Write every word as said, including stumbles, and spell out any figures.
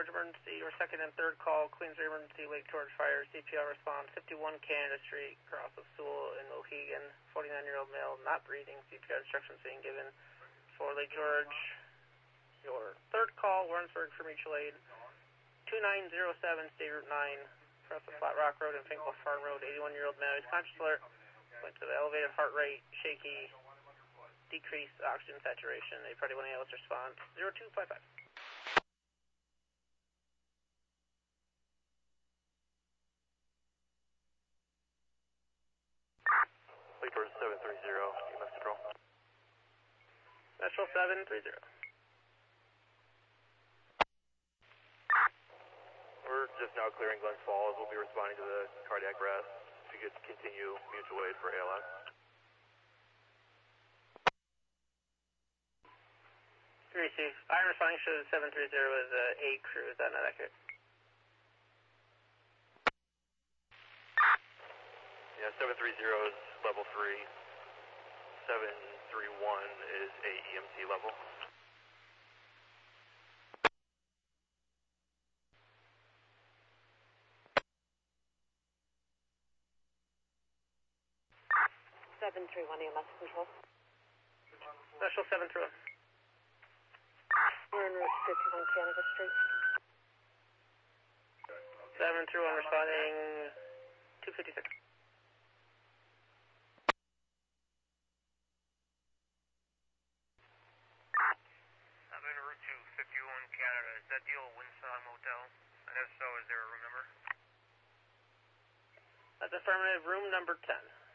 George emergency, or second and third call, Queensbury emergency, Lake George fire, C P R response, fifty-one Canada Street, cross of Sewell in Mohegan, forty-nine-year-old male, not breathing, C P R instructions being given for Lake George. Your third call, Warrensburg for mutual aid, two nine zero seven, State Route nine, across the Flat Rock Road and Finkel Farm Road, eighty-one-year-old male, he's conscious alert, went to the elevated heart rate, shaky, decreased oxygen saturation, a Party one A L S response, zero two five five. Lake George seven three zero, E M S control. Metro seven three zero. We're just now clearing Glens Falls. We'll be responding to the cardiac arrest. If you could continue mutual aid for A L S. three C. I'm responding to seven three zero as a A crew. Is that not accurate? Yeah, seven three zero is level three. seven three one is A E M T level. seven three one E M S control. Special seven three one. We're en route to fifty-one Canada Street. seven three one responding two fifty-six. I'm en route to fifty-one Canada. Is that deal Windsong Motel? And if so, is there a room number? That's affirmative, room number ten.